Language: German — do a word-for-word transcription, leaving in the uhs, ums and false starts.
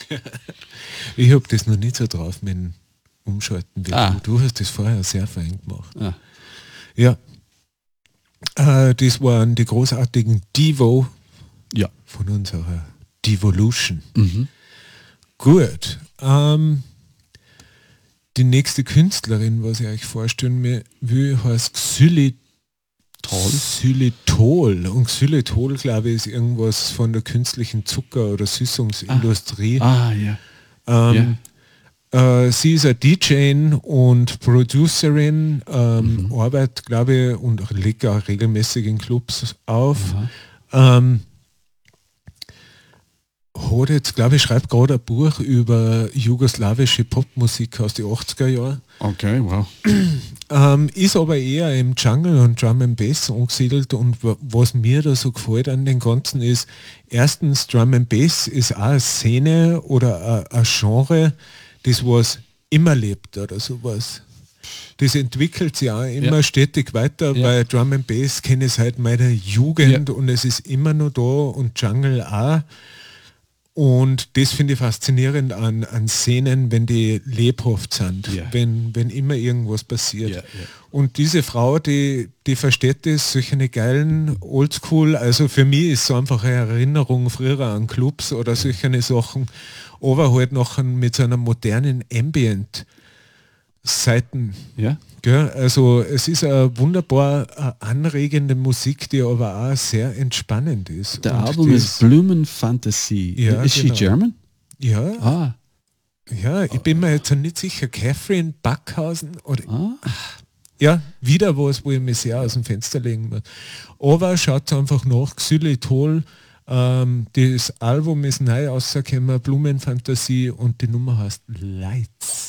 Ich habe das noch nicht so drauf mit dem Umschalten wie Ah. du. Du hast das vorher sehr fein gemacht. Ah. Ja. Äh, das waren die großartigen Devo Ja. von unserer Devolution. Mhm. Gut. Ähm, die nächste Künstlerin, was ich euch vorstellen mir- will, heißt Xylitol. Xylitol. Und Xylitol, glaube ich, ist irgendwas von der künstlichen Zucker- oder Süßungsindustrie. Ah, ja. Ähm, äh, sie ist eine D J und Producerin, ähm, Mhm. arbeitet, glaube ich, und legt auch regelmäßig in Clubs auf. Aha. Ähm, hat jetzt, glaube ich, schreibt gerade ein Buch über jugoslawische Popmusik aus den achtziger Jahren. Okay, wow. Ähm, ist aber eher im Jungle und Drum and Bass angesiedelt und wa- was mir da so gefällt an den Ganzen ist, erstens Drum and Bass ist auch eine Szene oder ein, ein Genre, das was immer lebt oder sowas. Das entwickelt sich auch immer Ja. stetig weiter, Ja. weil Drum and Bass kenne ich seit meiner Jugend Ja. und es ist immer noch da und Jungle auch. Und das finde ich faszinierend an, an Szenen, wenn die lebhaft sind, Ja. wenn, wenn immer irgendwas passiert. Ja, ja. Und diese Frau, die, die versteht das, solche eine geilen Oldschool, also für mich ist so einfach eine Erinnerung früher an Clubs oder solche eine Sachen, aber halt noch mit so einer modernen Ambient-Seiten. Ja? Gell? Also es ist eine wunderbar äh, anregende Musik, die aber auch sehr entspannend ist. Der Und Album das- ist Blumenfantasie. Ja, Ist genau. she German? Ja, Ah. ja, ich bin mir jetzt nicht sicher. Catherine Backhausen oder ah. ja, wieder was, wo ich mich sehr aus dem Fenster legen muss. Aber schaut einfach nach, Xylitol, ähm, das Album ist neu rausgekommen, Blumenfantasie und die Nummer heißt Lights.